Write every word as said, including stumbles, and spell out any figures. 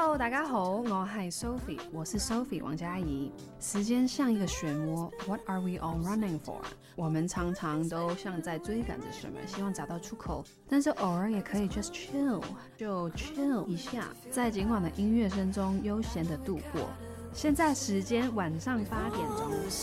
Hello， 大家好，我係 Sophie， 我是 Sophie 王嘉怡。時間像一個漩渦 ，What are we all running for？ 我們常常都像在追趕着什麼，希望找到出口，但是偶爾也可以 just chill， 就 chill 一下，在今晚的音樂聲中悠閒的度過。現在時間晚上八點鐘。